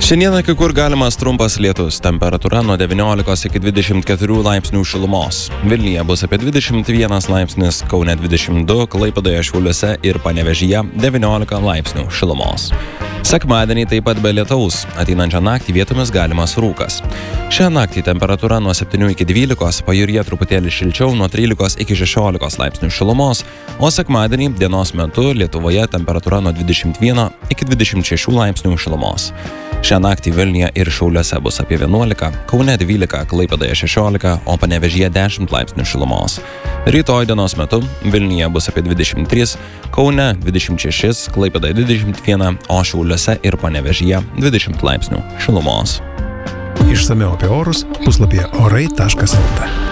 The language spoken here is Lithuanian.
Šiandieną kai kur galimas trumpas lietus, temperatūra nuo 19 iki 24 laipsnių šilumos. Vilniuje bus apie 21 laipsnis, Kaune 22, Klaipėdoje, Šiauliuose ir Panevėžyje 19 laipsnių šilumos. Sekmadienį taip pat be lietaus, ateinančią naktį vietomis galimas rūkas. Šią naktį temperatūra nuo 7 iki 12, pajūryje truputėlį šilčiau nuo 13 iki 16 laipsnių šilumos, o sekmadienį dienos metu Lietuvoje temperatūra nuo 21 iki 26 laipsnių šilumos. Šią naktį Vilniuje ir Šiauliuose bus apie 11, Kaune 12, Klaipėdoje 16, o Panevėžyje 10 laipsnių šilumos. Rytoj dienos metu Vilniuje bus apie 23, Kaune 26, Klaipėdoje 21, o Šiauliuose ir Panevėžyje 20 laipsnių šilumos. Išsamiau apie orus puslapyje orai.lt.